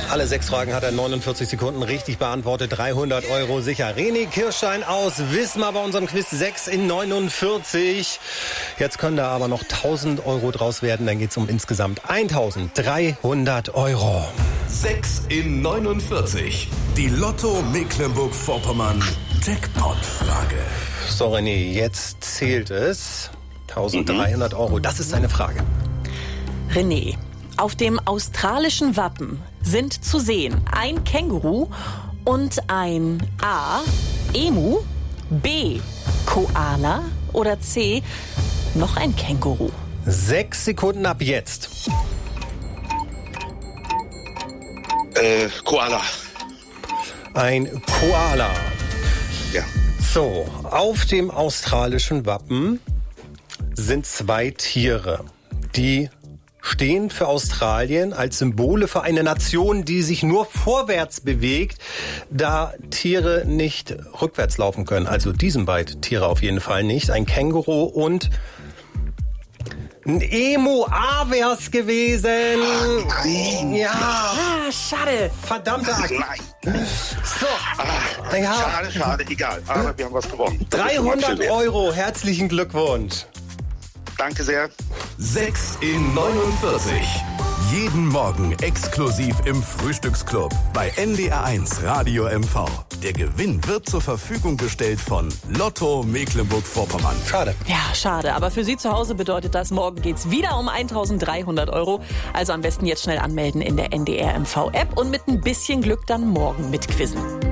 Alle 6 Fragen hat er in 49 Sekunden richtig beantwortet. 300 € sicher. René Kirstein aus Wismar bei unserem Quiz 6 in 49. Jetzt können da aber noch 1.000 € draus werden. Dann geht es um insgesamt 1.300 €. 6 in 49. Die Lotto Mecklenburg-Vorpommern Jackpot-Frage. So, René, jetzt zählt es. 1.300 €. Das ist deine Frage. René, auf dem australischen Wappen sind zu sehen ein Känguru und ein A. Emu, B. Koala oder C. noch ein Känguru. 6 Sekunden ab jetzt. Koala. Ein Koala. Ja. So, auf dem australischen Wappen sind 2 Tiere, die stehen für Australien als Symbole für eine Nation, die sich nur vorwärts bewegt, da Tiere nicht rückwärts laufen können. Also diesen beiden Tiere auf jeden Fall nicht. Ein Känguru und ein Emu. A wär's gewesen. Ach, nein. Ja. Ah, schade. Verdammte Axt. Nein. So. Ja. Schade, egal. Aber wir haben was gewonnen. 300 €. Herzlichen Glückwunsch. Danke sehr. 6 in 49. Jeden Morgen exklusiv im Frühstücksclub bei NDR1 Radio MV. Der Gewinn wird zur Verfügung gestellt von Lotto Mecklenburg-Vorpommern. Schade. Ja, schade. Aber für Sie zu Hause bedeutet das, morgen geht's wieder um 1.300 €. Also am besten jetzt schnell anmelden in der NDR MV App und mit ein bisschen Glück dann morgen mitquizzen.